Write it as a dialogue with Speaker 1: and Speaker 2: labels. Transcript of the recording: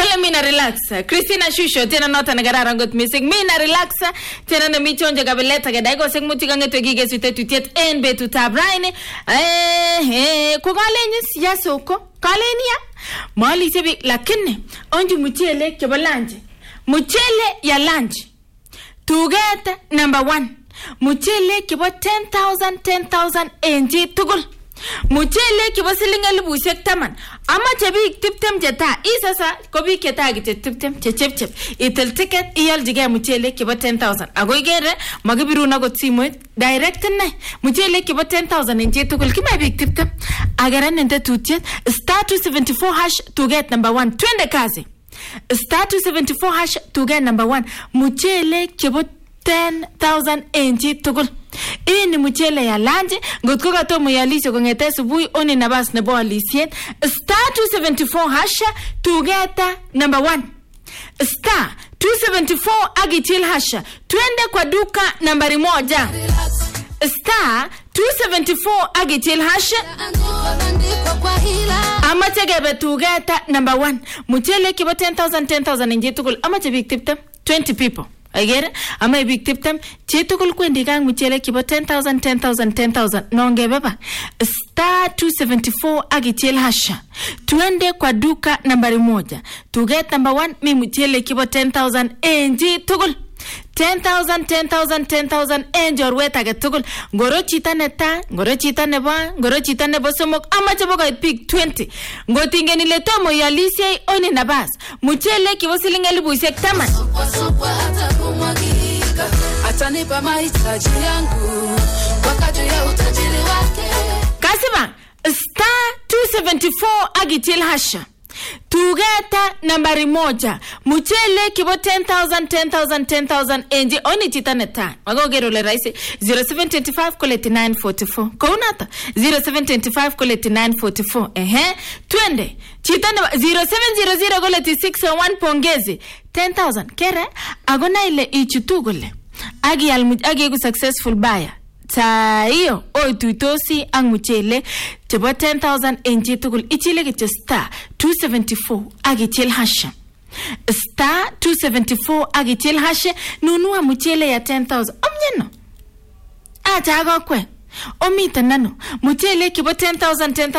Speaker 1: Kole mina relax. Christina Shusho tena nota nagararan got missing. Mina relax tena na michonje kabeleta gedai ko sek muti kange twegige sute tutiet en betu tabraine. Ko galenyi siasa uko. Kalenia. Mali sebi lakini onju mchele kebo lunch. Mchele ya lunch. Tugeta number 1. Mchele kebo 10,000 NG tugul. Mchele kibo siling 10,000 ama chebik tiptem jeta isasa ko bik keta gite tiptem chechepchep itel ticket iyaljige mchele kibo 10,000 ago igere magibiru na got simoit direct ne mchele kibo 10,000 inje tugul kima bik tiptem agara nende tutiet star 274 hash to get number 1 twende kazi star 274 hash to get number 1 mchele kibo 10,000 NG tugul. Ini mchele ya lunch ngotko katomo yalisho kongete subuhi oni nabas nebo alisiet star 274 hasha to get number 1 star 274 agitil hasha twende kwa duka nambari 1 star 274 agitil hasha ama tegebe to get number 1 mchele kibo 10,000 nje tukul ama chebik tiptem 20 people I get it? I'm a big tip them. Chetukul kwendi gang mchele kibo 10,000 nonge baba. Star 274 agitil hasha. Tuende kwa duka nambari 1. To get number 1 mi mchele kibo 10,000 NG tukul. 10,000 enjor weta get tukul. Ngoro chita neta, ngoro chita neba, ngoro chita nebo somok ama cheboka pick 20. Ngotinge niletomo yalisiai oni nabas. Mchele kibo siling 10,000. Atanipa mahitaji yangu wakati ya utajiri wake. Kasiba star 274 agitil hasha. Tugeta nambari 1 mchele kibo 10,000 NG oni chitaneta magogero le raisi 0725 koleti 944 kounata 0725 koleti 944 twende chitane 0700 koleti 601 pongezi 10,000 kere agona ile ichutugule agi ku successful buyer ta iyo oitutosi ang mchele chebo 10,000 NG tugul ichile kityo star 274 agichil hasha star 274 agichil hasha nunua mchele ya 10,000 omnyeno acha agokwe omita nano mchele kibo 10,000